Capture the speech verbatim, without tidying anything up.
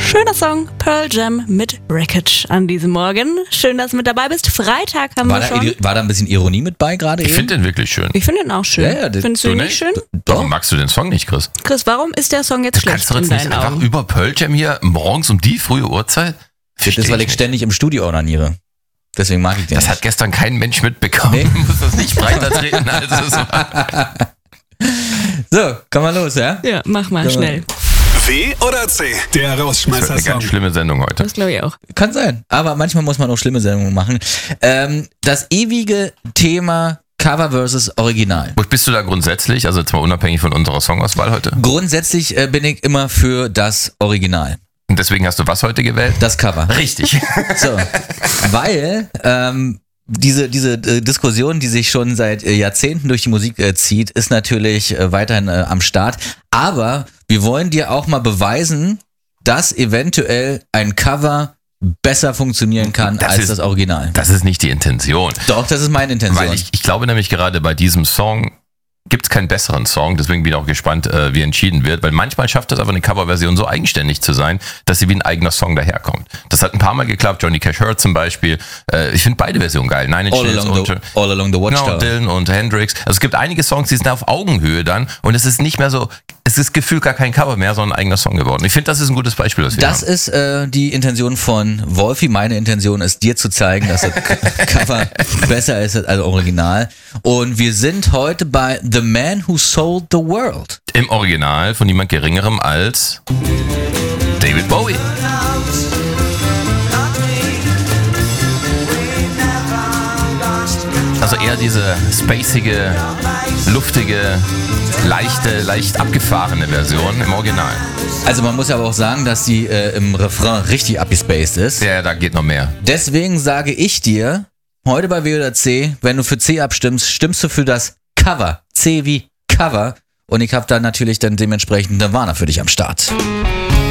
Schöner Song, Pearl Jam mit Wreckage an diesem Morgen. Schön, dass du mit dabei bist. Freitag haben War wir da, schon. war da ein bisschen Ironie mit bei gerade Ich eben? finde den wirklich schön. Ich finde den auch schön. Ja, ja, das- Findest du Du ihn nicht nicht? schön? Warum magst du den Song nicht, Chris? Chris, warum ist der Song jetzt schlecht Kannst du in jetzt nicht deinen einfach Augen? über Pearl Jam hier morgens um die frühe Uhrzeit? Das Versteh ist, weil ich ich nicht. ständig im Studio onaniere. Deswegen mag ich den Das nicht. hat gestern kein Mensch mitbekommen. Nee. Du musst das nicht breiter treten, als es war. So, komm mal los, ja? Ja, mach mal Ja. schnell. W oder C? Der Das wird eine Rausschmeißer-Song. ganz schlimme Sendung heute. Das glaube ich auch. Kann sein. Aber manchmal muss man auch schlimme Sendungen machen. Ähm, das ewige Thema Cover versus Original. Wo bist du da grundsätzlich, also jetzt mal unabhängig von unserer Songauswahl heute? Grundsätzlich äh, bin ich immer für das Original. Und deswegen hast du was heute gewählt? Das Cover. Richtig. So, weil ähm, diese, diese äh, Diskussion, die sich schon seit äh, Jahrzehnten durch die Musik äh, zieht, ist natürlich äh, weiterhin äh, am Start. Aber wir wollen dir auch mal beweisen, dass eventuell ein Cover besser funktionieren kann Das als ist- das Original. Das ist nicht die Intention. Doch, das ist meine Intention. Weil ich, ich glaube nämlich gerade bei diesem Song gibt es keinen besseren Song, deswegen bin ich auch gespannt, äh, wie entschieden wird, weil manchmal schafft es aber eine Coverversion so eigenständig zu sein, dass sie wie ein eigener Song daherkommt. Das hat ein paar Mal geklappt, Johnny Cash Hurt zum Beispiel. Äh, ich finde beide Versionen geil. Nine Inch all, Nails along und the, all Along the Genau, Watchtower. Dylan und Hendrix. Also es gibt einige Songs, die sind auf Augenhöhe dann und es ist nicht mehr so, es ist gefühlt gar kein Cover mehr, sondern ein eigener Song geworden. Ich finde, das ist ein gutes Beispiel, das wir Das haben. ist äh, die Intention von Wolfi. Meine Intention ist, dir zu zeigen, dass das Cover besser ist als Original. Und wir sind heute bei The Man Who Sold the World. Im Original von niemand Geringerem als David Bowie. Also eher diese spacige, luftige, leichte, leicht abgefahrene Version im Original. Also man muss aber auch sagen, dass sie äh, im Refrain richtig abgespaced ist. Ja, da geht noch mehr. Deswegen sage ich dir, heute bei W oder C, wenn du für C abstimmst, stimmst du für das Cover. C wie Cover. Und ich habe da natürlich dann dementsprechend Nirvana für dich am Start.